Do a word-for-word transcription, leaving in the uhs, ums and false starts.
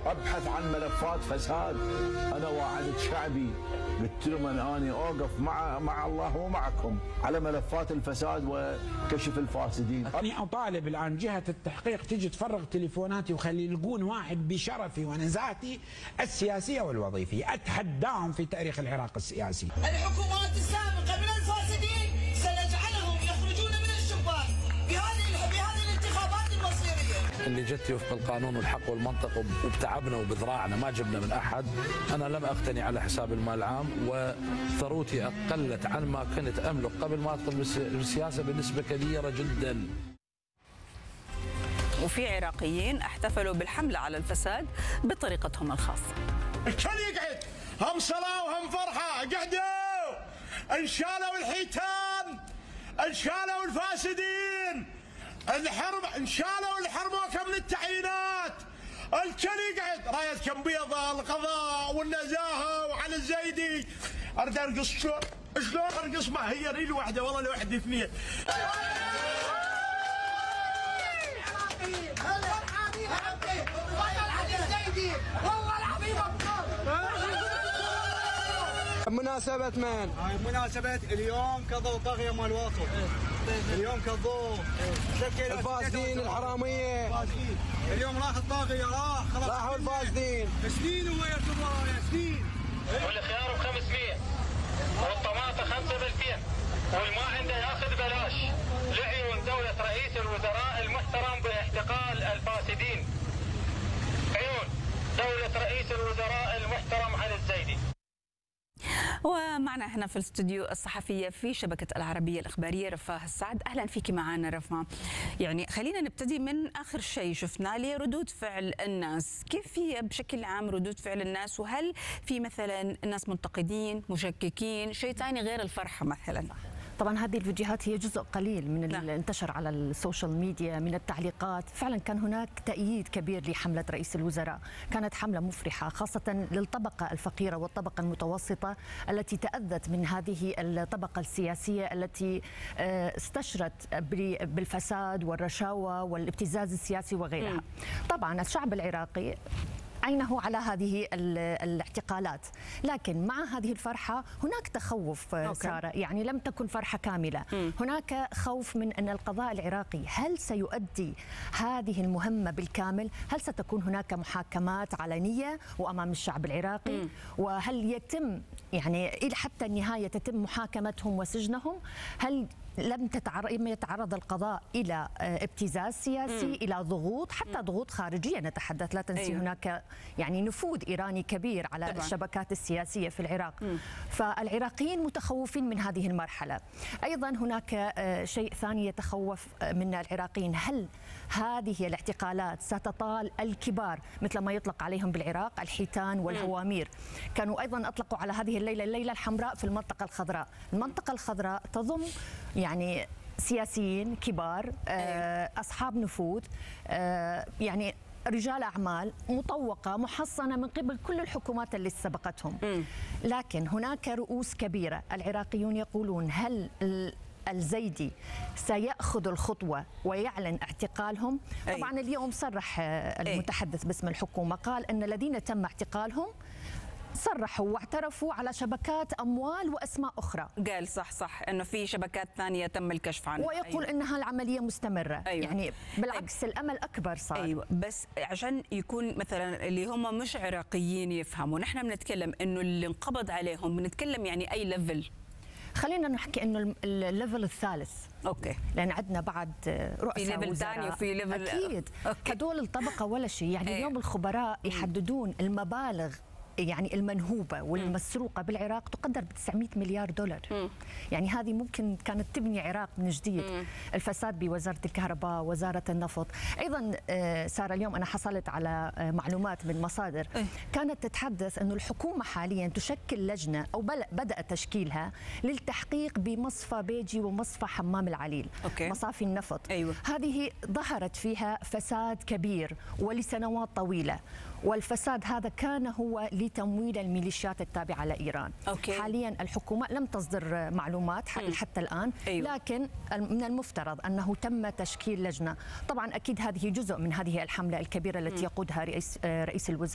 ابحث عن ملفات فساد. انا واعدت شعبي، قلت لهم اني اوقف مع مع الله ومعكم على ملفات الفساد وكشف الفاسدين. انا اطالب الان جهه التحقيق تجي تفرغ تليفوناتي وخلي يلقون واحد بشرفي ونزاهتي السياسيه والوظيفيه، اتحداهم في تاريخ العراق السياسي. الحكومات السابقه من الفاسدين سنجعلهم يخرجون من الشباك بهذه بهذه الانتخابات المصيريه. اللي جت وفق القانون والحق والمنطق وبتعبنا وبذراعنا، ما جبنا من احد. انا لم اقتني على حساب المال العام، وثروتي اقلت عن ما كنت املك قبل ما ادخل بالسياسه بنسبه كبيره جدا. وفي عراقيين احتفلوا بالحمله على الفساد بطريقتهم الخاصه. الكل يقعد، هم صلاه وهم فرحه، قعدوا انشالوا الحيتان، انشالوا الفاسدين، الحرم انشالوا الحرموكه من التعيينات، الكل يقعد. رايتكم بيضاء، القضاء والنزاهه وعلى الزيدي. اريد ارقص شلون؟ شلون ارقص؟ ما هي ريل واحده والله لوحدي اثنين. مناسبة من؟ هاي مناسبة اليوم كضو طاغية مال واطو. اليوم كضو شكل الفاسدين الحرامية. الفاسدين. اليوم راح الطاغية، راح خلاص. راحوا الفاسدين. سنين ويا الكبراء سنين. والخيار ب خمسمية والطماطة خمسة بألفين والماء عنده ياخذ بلاش لعيون دولة رئيس الوزراء المحترم باحتقال الفاسدين. عيون دولة رئيس الوزراء المحترم علي الزيدي. ومعنا هنا في الاستوديو الصحفية في شبكة العربية الإخبارية رفاه السعد. أهلا فيك معنا رفاه. يعني خلينا نبتدي من آخر شيء شفنا لي ردود فعل الناس، كيف هي بشكل عام ردود فعل الناس؟ وهل في مثلا الناس منتقدين مشككين شيء ثاني غير الفرحة مثلا؟ طبعا هذه الفيديوهات هي جزء قليل من اللي انتشر على السوشيال ميديا من التعليقات. فعلا كان هناك تأييد كبير لحملة رئيس الوزراء، كانت حملة مفرحة خاصة للطبقة الفقيرة والطبقة المتوسطة التي تأذت من هذه الطبقة السياسية التي استشرت بالفساد والرشاوى والابتزاز السياسي وغيرها. طبعا الشعب العراقي عينه على هذه الاعتقالات، لكن مع هذه الفرحة هناك تخوف سارة، يعني لم تكن فرحة كاملة. م. هناك خوف من أن القضاء العراقي هل سيؤدي هذه المهمة بالكامل؟ هل ستكون هناك محاكمات علنية وأمام الشعب العراقي؟ م. وهل يتم يعني إلى حتى النهاية تتم محاكمتهم وسجنهم؟ هل لم تتعرض يتعرض القضاء إلى ابتزاز سياسي، م. إلى ضغوط، حتى ضغوط خارجية نتحدث، لا تنسي. أيوه. هناك يعني نفوذ إيراني كبير على طبعا. الشبكات السياسية في العراق. م. فالعراقيين متخوفين من هذه المرحلة. أيضا هناك شيء ثاني يتخوف منه العراقيين، هل هذه الاعتقالات ستطال الكبار مثل ما يطلق عليهم بالعراق الحيتان والهوامير؟ م. كانوا أيضا أطلقوا على هذه الليلة الليلة الحمراء في المنطقة الخضراء. المنطقة الخضراء تضم يعني سياسيين كبار، أصحاب نفوذ، يعني رجال أعمال مطوقة محصنة من قبل كل الحكومات اللي سبقتهم. لكن هناك رؤوس كبيرة. العراقيون يقولون هل الزيدي سيأخذ الخطوة ويعلن اعتقالهم؟ طبعا اليوم صرح المتحدث باسم الحكومة، قال أن الذين تم اعتقالهم صرحوا واعترفوا على شبكات أموال وأسماء أخرى. قال صح صح أنه في شبكات ثانية تم الكشف عنها، ويقول أيوة. أنها العملية مستمرة. أيوة. يعني بالعكس أيوة. الأمل أكبر صار. أيوة. بس عشان يكون مثلا اللي هم مش عراقيين يفهموا، نحن بنتكلم أنه اللي انقبض عليهم بنتكلم يعني أي ليفل؟ خلينا نحكي انه الليفل الثالث. اوكي. لان عندنا بعد رؤساء في ليفل ثاني وفي ليفل اكيد. أوكي. هدول الطبقه ولا شيء، يعني أيه. اليوم الخبراء يحددون المبالغ يعني المنهوبة والمسروقة بالعراق تقدر ب تسعمئة مليار دولار. م. يعني هذه ممكن كانت تبني عراق من جديد. م. الفساد بوزارة الكهرباء، وزارة النفط. أيضا سارة اليوم أنا حصلت على معلومات من مصادر اه. كانت تتحدث أنه الحكومة حاليا تشكل لجنة أو بدأ تشكيلها للتحقيق بمصفى بيجي ومصفى حمام العليل. أوكي. مصافي النفط. أيوة. هذه ظهرت فيها فساد كبير ولسنوات طويلة، والفساد هذا كان هو لتمويل الميليشيات التابعة لإيران. أوكي. حاليا الحكومة لم تصدر معلومات حتى الآن. أيوة. لكن من المفترض أنه تم تشكيل لجنة. طبعا أكيد هذه جزء من هذه الحملة الكبيرة التي يقودها رئيس رئيس الوزراء.